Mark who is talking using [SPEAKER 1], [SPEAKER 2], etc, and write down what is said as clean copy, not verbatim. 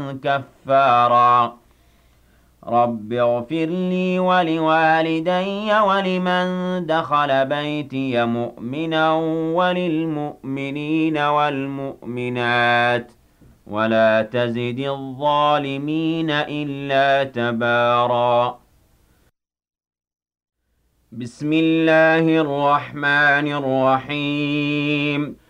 [SPEAKER 1] كفارا رب اغفر لي ولوالدي ولمن دخل بيتي مؤمنا وللمؤمنين والمؤمنات ولا تزد الظالمين إلا تبارا بسم الله الرحمن الرحيم